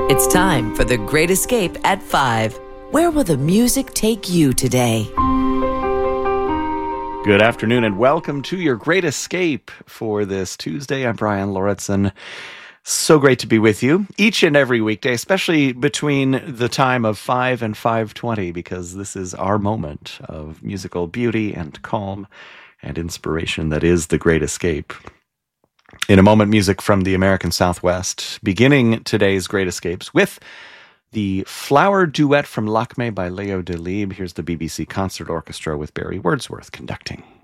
It's time for The Great Escape at 5. Where will the music take you today? Good afternoon and welcome to your Great Escape for this Tuesday. I'm Brian Lauritsen. So great to be with you each and every weekday, especially between the time of 5 and 5:20, because this is our moment of musical beauty and calm and inspiration that is The Great Escape. In a moment, music from the American Southwest, beginning today's Great Escapes with the Flower Duet from Lakme by Leo Delibes. Here's the BBC Concert Orchestra with Barry Wordsworth conducting.